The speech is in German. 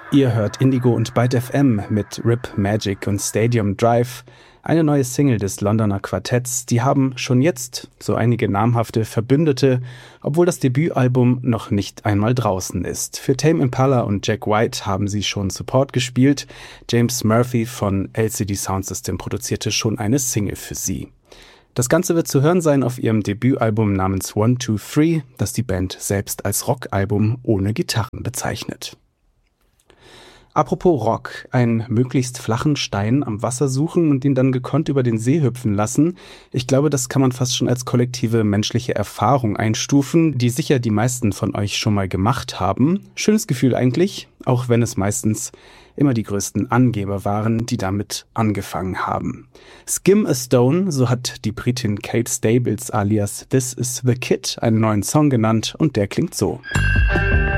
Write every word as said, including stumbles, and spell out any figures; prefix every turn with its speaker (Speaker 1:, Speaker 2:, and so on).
Speaker 1: Ihr hört Indigo und Byte F M mit Rip, Magic und Stadium Drive, eine neue Single des Londoner Quartetts. Die haben schon jetzt so einige namhafte Verbündete, obwohl das Debütalbum noch nicht einmal draußen ist. Für Tame Impala und Jack White haben sie schon Support gespielt. James Murphy von L C D Soundsystem produzierte schon eine Single für sie. Das Ganze wird zu hören sein auf ihrem Debütalbum namens One, Two, Three, das die Band selbst als Rockalbum ohne Gitarren bezeichnet. Apropos Rock, einen möglichst flachen Stein am Wasser suchen und ihn dann gekonnt über den See hüpfen lassen. Ich glaube, das kann man fast schon als kollektive menschliche Erfahrung einstufen, die sicher die meisten von euch schon mal gemacht haben. Schönes Gefühl eigentlich, auch wenn es meistens immer die größten Angeber waren, die damit angefangen haben. Skim a Stone, so hat die Britin Kate Stables alias This Is The Kid einen neuen Song genannt und der klingt so.